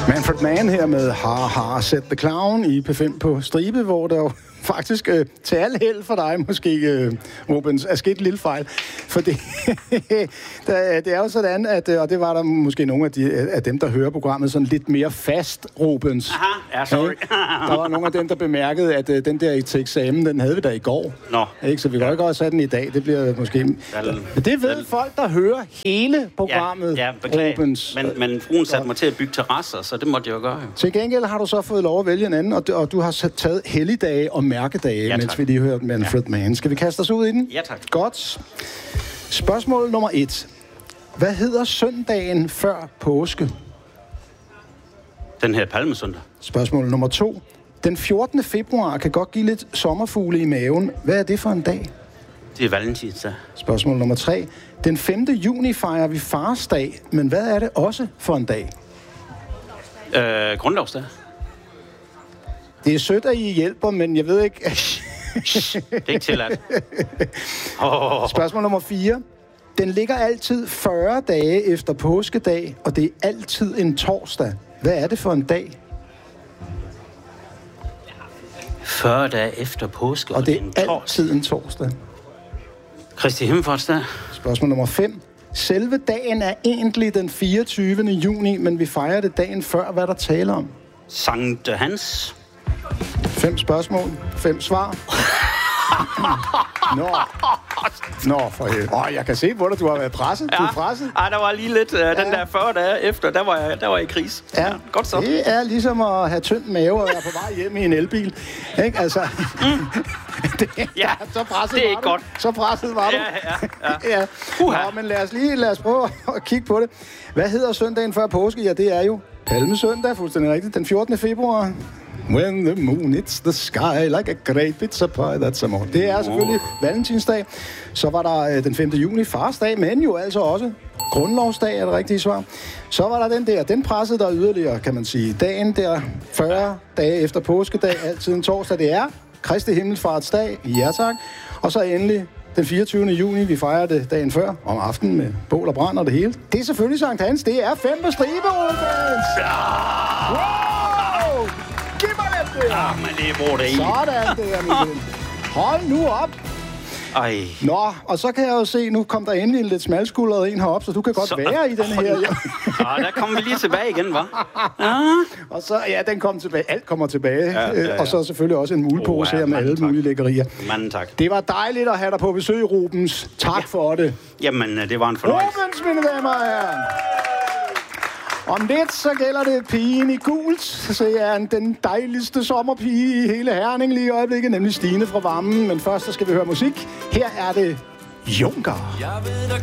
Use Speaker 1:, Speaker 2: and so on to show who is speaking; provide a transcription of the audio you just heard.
Speaker 1: Manfred Mann her med Har Set the Clown i P5 på stribe, hvor der jo faktisk til al held for dig måske, Rubens, er sket en lille fejl. For det er jo sådan, at, og det var der måske nogle af dem, der hører programmet sådan lidt mere fast, Rubens.
Speaker 2: Aha, ja, sorry.
Speaker 1: Der var nogle af dem, der bemærkede, at den der til eksamen, den havde vi da i går.
Speaker 2: Nå.
Speaker 1: Ikke? Så vi kan ikke også have den i dag. Det bliver måske... Men det ved folk, der hører hele programmet,
Speaker 2: ja, beklager.
Speaker 1: Rubens.
Speaker 2: Men fruen satte mig til at bygge terrasser, så det måtte jeg jo gøre.
Speaker 1: Til gengæld har du så fået lov at vælge en anden, og du har taget helligdage og mærkedage, ja, mens vi lige hørte Manfred Mann. Skal vi kaste os ud i den?
Speaker 2: Ja, tak.
Speaker 1: Godt. Spørgsmål nummer 1. Hvad hedder søndagen før påske?
Speaker 2: Den her palmesøndag.
Speaker 1: Spørgsmål nummer 2. Den 14. februar kan godt give lidt sommerfugle i maven. Hvad er det for en dag?
Speaker 2: Det er valentinsdag.
Speaker 1: Spørgsmål nummer 3. Den 5. juni fejrer vi farsdag, men hvad er det også for en dag?
Speaker 2: Grundlovsdag.
Speaker 1: Det er sødt, at I hjælper, men jeg ved ikke...
Speaker 2: Det er ikke tilladt.
Speaker 1: Spørgsmål nummer 4. Den ligger altid 40 dage efter påskedag, og det er altid en torsdag. Hvad er det for en dag?
Speaker 2: 40 dage efter påske,
Speaker 1: og det er altid en torsdag.
Speaker 2: Kristi Himmelfartsdag.
Speaker 1: Spørgsmål nummer 5. Selve dagen er egentlig den 24. juni, men vi fejrer det dagen før. Hvad der taler om?
Speaker 2: Sankt Hans.
Speaker 1: 5 spørgsmål, 5 svar. Nå, for helvede. Jeg kan se på dig, du har været presset.
Speaker 2: Ja.
Speaker 1: Du er presset.
Speaker 2: Ej, der var lige lidt den der 40 dage efter, der var jeg i kris.
Speaker 1: Ja,
Speaker 2: godt så.
Speaker 1: Det er ligesom at have tynd mave og være på vej hjem i en elbil. Ikke? Altså, så presset
Speaker 2: det er ikke godt.
Speaker 1: Så presset var du. Ja. Nå, men lad os prøve at kigge på det. Hvad hedder søndagen før påske? Ja, det er jo Palmesøndag, fuldstændig rigtigt. Den 14. februar. When the moon hits the sky like a great pizza pie, that's a more. Det er selvfølgelig valentinsdag. Så var der den 5. juni, farsdag, men jo altså også grundlovsdag, er det rigtige svar. Så var der den pressede der yderligere, kan man sige. Dagen der 40 dage efter påskedag, altid en torsdag, det er Kristi Himmelfartsdag. Ja tak. Og så endelig den 24. juni, vi fejrer det dagen før, om aftenen med bål og brand og det hele. Det er selvfølgelig Sankt Hans. Det er 5 på stribe, Rubens! Wow! Giv mig lidt det!
Speaker 2: Ja, men det er hvor det er i.
Speaker 1: Sådan der, min ven. Hold nu op!
Speaker 2: Ej.
Speaker 1: Nå, og så kan jeg jo se, nu kom der endelig en lidt smalskuldret en herop, så du kan godt være i den her.
Speaker 2: Der kommer vi lige tilbage igen, hva'? Ja.
Speaker 1: Og så, den kom tilbage. Alt kommer tilbage. Ja. Og så selvfølgelig også en mulepose her med alle mulige lækkerier.
Speaker 2: Mange tak.
Speaker 1: Det var dejligt at have dig på besøg, Rubens. Tak for det.
Speaker 2: Jamen, det var en fornøjelse.
Speaker 1: Rubens, mine damer og herrer. Om lidt, så gælder det pigen i gult. Så er den dejligste sommerpige i hele Herning lige i øjeblikket, nemlig Stine fra Vammen. Men først så skal vi høre musik. Her er det Junker.
Speaker 3: Jeg ved, der